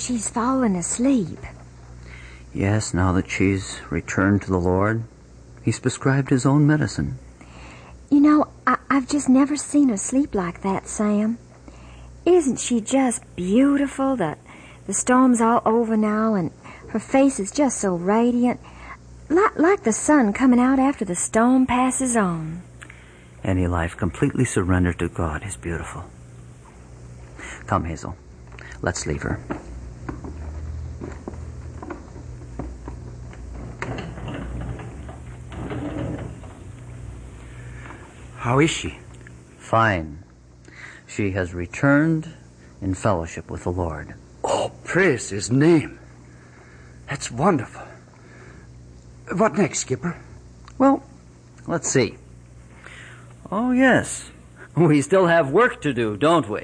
she's fallen asleep. Yes, now that she's returned to the Lord, He's prescribed His own medicine. You know, I've just never seen her sleep like that, Sam. Isn't she just beautiful? The storm's all over now, and her face is just so radiant, like the sun coming out after the storm passes on. Any life completely surrendered to God is beautiful. Come, Hazel. Let's leave her. How is she? Fine. She has returned in fellowship with the Lord. Oh, praise His name. That's wonderful. What next, Skipper? Well, let's see. Oh, yes. We still have work to do, don't we?